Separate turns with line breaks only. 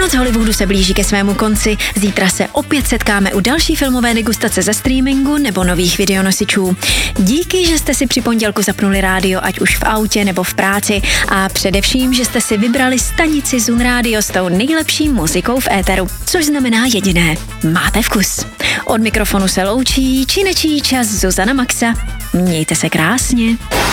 Noc Hollywoodu se blíží ke svému konci. Zítra se opět setkáme u další filmové degustace ze streamingu nebo nových videonosičů. Díky, že jste si při pondělku zapnuli rádio, ať už v autě nebo v práci, a především, že jste si vybrali stanici Zun Radio s tou nejlepší muzikou v éteru, což znamená jediné: máte vkus. Od mikrofonu se loučí či nečí čas Zuzana Maxa. Mějte se krásně.